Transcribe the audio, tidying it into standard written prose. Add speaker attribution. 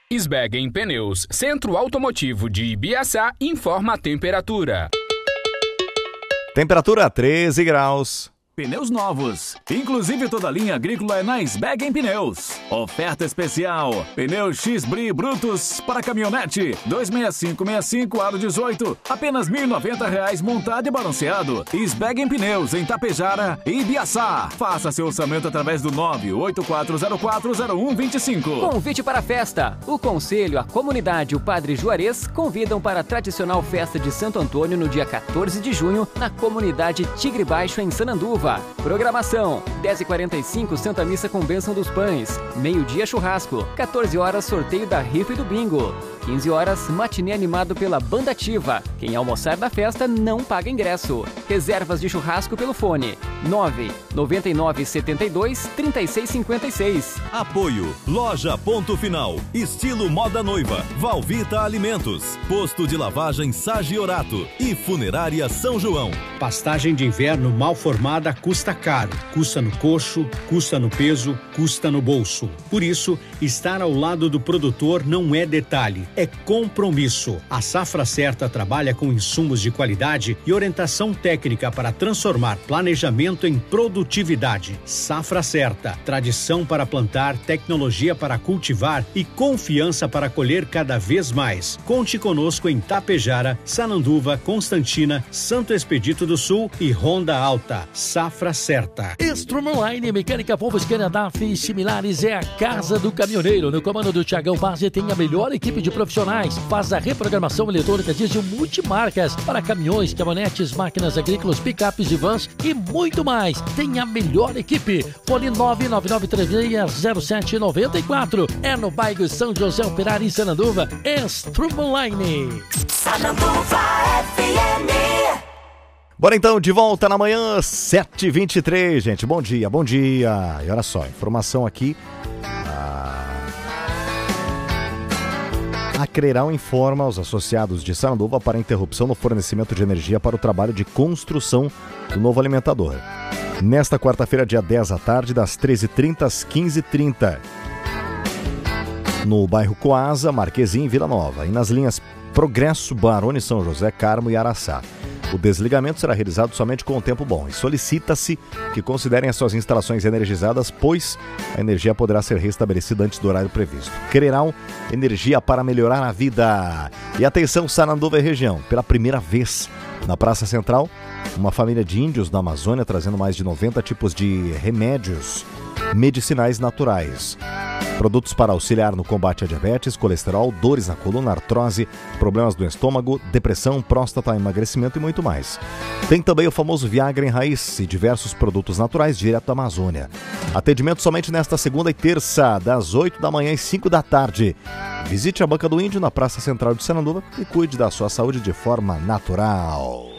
Speaker 1: Sbeggen Pneus, Centro Automotivo de Ibiaçá, informa a temperatura.
Speaker 2: Temperatura 13 graus.
Speaker 3: Pneus novos, inclusive toda a linha agrícola é na Sbeggen Pneus. Oferta especial, pneus X-Bri brutos para caminhonete, 26565 aro 18, apenas R$ 1.090 montado e balanceado. Sbeggen Pneus em Tapejara e Ibiaçá. Faça seu orçamento através do 984040125.
Speaker 4: Convite para a festa. O Conselho, a comunidade e o Padre Juarez convidam para a tradicional festa de Santo Antônio no dia 14 de junho, na comunidade Tigre Baixo, em Sananduva. Programação: 10h45 Santa Missa com bênção dos pães, meio-dia churrasco, 14 horas sorteio da rifa e do bingo, 15 horas matinê animado pela Banda Ativa. Quem almoçar na festa não paga ingresso. Reservas de churrasco pelo fone 999723656.
Speaker 5: Apoio Loja Ponto Final, estilo moda noiva, Valvita Alimentos, posto de lavagem Sagiorato e Funerária São João.
Speaker 6: Pastagem de inverno mal formada custa caro, custa no coxo, custa no peso, custa no bolso. Por isso, estar ao lado do produtor não é detalhe, é compromisso. A Safra Certa trabalha com insumos de qualidade e orientação técnica para transformar planejamento em produtividade. Safra Certa, tradição para plantar, tecnologia para cultivar e confiança para colher cada vez mais. Conte conosco em Tapejara, Sananduva, Constantina, Santo Expedito do Sul e Ronda Alta. Safra Certa.
Speaker 7: Strumline, Mecânica Volvo, DAF e similares é a casa do caminhoneiro. No comando do Thiagão Base tem a melhor equipe de profissionais. Faz a reprogramação eletrônica diesel multimarcas para caminhões, caminhonetes, máquinas agrícolas, picapes e vans e muito mais. Tem a melhor equipe. Fone 999360794. É no bairro São José Operário em Sananduva. Strumline.
Speaker 8: Sananduva FM.
Speaker 2: Bora então, de volta na manhã, 7h23, gente. Bom dia, bom dia. E olha só, informação aqui. A Creral informa aos associados de Sananduva para interrupção no fornecimento de energia para o trabalho de construção do novo alimentador. Nesta quarta-feira, dia 10 à tarde, das 13h30 às 15h30. No bairro Coasa, Marquezinho e Vila Nova. E nas linhas Progresso, Barone, São José, Carmo e Araçá. O desligamento será realizado somente com o tempo bom e solicita-se que considerem as suas instalações energizadas, pois a energia poderá ser restabelecida antes do horário previsto. Creral, energia para melhorar a vida. E atenção, Sananduva e região, pela primeira vez na Praça Central, uma família de índios da Amazônia trazendo mais de 90 tipos de remédios medicinais naturais. Produtos para auxiliar no combate a diabetes, colesterol, dores na coluna, artrose, problemas do estômago, depressão, próstata, emagrecimento e muito mais. Tem também o famoso Viagra em raiz e diversos produtos naturais direto da Amazônia. Atendimento somente nesta segunda e terça, das 8 da manhã às 5 da tarde. Visite a Banca do Índio na Praça Central de Sananduva e cuide da sua saúde de forma natural.